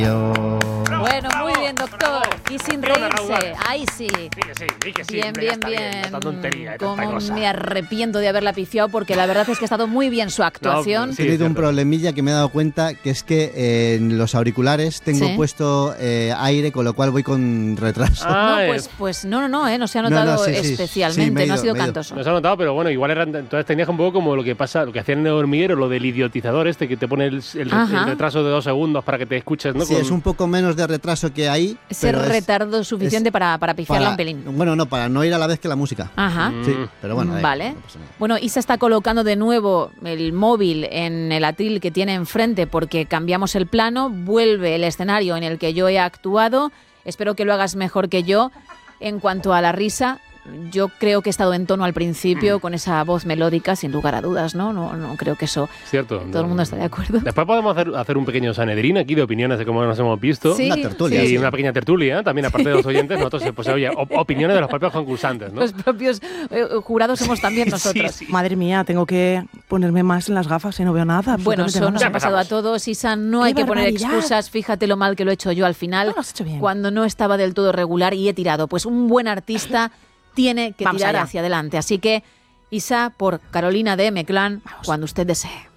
Bueno, muy bien, doctor. Y sin reírse. Ahí sí. Sí, bien. Esta tontería, Como tanta cosa. me arrepiento de haberla pifiado porque la verdad es que ha estado muy bien su actuación. No, He tenido un problemilla que me he dado cuenta, que es que en los auriculares tengo puesto aire, con lo cual voy con retraso. No, pues no se ha notado especialmente, no ha sido cantoso. No se ha notado, pero bueno, igual entonces tenías un poco como lo que hacían en el hormiguero, lo del idiotizador que te pone el retraso de 2 segundos para que te escuches, ¿no? Sí, es un poco menos de retraso que ahí. Ese retardo suficiente para pifiarla un pelín. Bueno, no, para no ir a la vez que la música. Ajá. Sí, pero bueno. Vale. No pasa nada. Bueno, Isa está colocando de nuevo el móvil en el atril que tiene enfrente porque cambiamos el plano, vuelve el escenario en el que yo he actuado. Espero que lo hagas mejor que yo. En cuanto a la risa, yo creo que he estado en tono al principio con esa voz melódica, sin lugar a dudas, ¿no? No creo que eso... Cierto. Todo el mundo está de acuerdo. Después podemos hacer un pequeño Sanedrín aquí de opiniones de cómo nos hemos visto. Sí, una tertulia. Y una pequeña tertulia, también aparte de los oyentes, nosotros, pues oye, opiniones de los propios concursantes, ¿no? Los propios jurados somos también nosotros. Sí. Madre mía, tengo que ponerme más en las gafas y no veo nada. Bueno, eso nos Ya ha pasado a todos, Isa, no hay que poner barbaridad! excusas, fíjate lo mal que lo he hecho yo al final, No, lo has hecho bien. cuando no estaba del todo regular y he tirado. Pues un buen artista tiene que Vamos tirar allá. hacia adelante. Así que, Isa, por Carolina de M-Clan, cuando usted desee.